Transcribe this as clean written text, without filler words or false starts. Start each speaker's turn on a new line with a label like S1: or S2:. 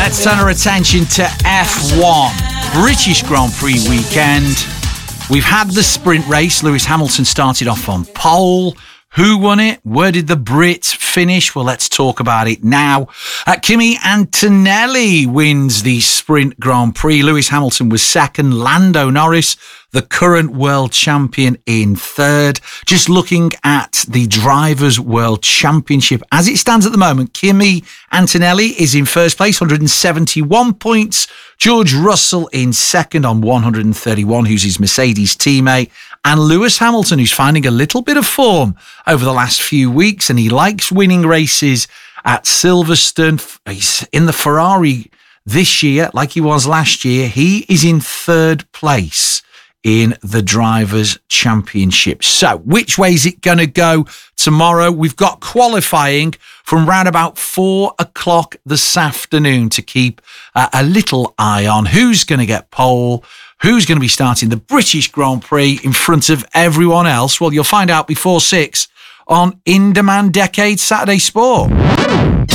S1: Let's turn our attention to F1. British Grand Prix weekend. We've had the sprint race. Lewis Hamilton started off on pole. Who won it? Where did the Brits finish? Well, let's talk about it now. Kimi Antonelli wins the sprint Grand Prix. Lewis Hamilton was second. Lando Norris, the current world champion, in third. Just looking at the Drivers' World Championship as it stands at the moment, Kimi Antonelli is in first place, 171 points. George Russell in second on 131, who's his Mercedes teammate. And Lewis Hamilton, who's finding a little bit of form over the last few weeks, and he likes winning races at Silverstone. He's in the Ferrari this year, like he was last year. He is in third place in the Drivers' Championship. So, which way is it going to go tomorrow? We've got qualifying from round about 4 o'clock this afternoon to keep a little eye on who's going to get pole, who's going to be starting the British Grand Prix in front of everyone else. Well, you'll find out before 6 on In Demand Decade Saturday Sport.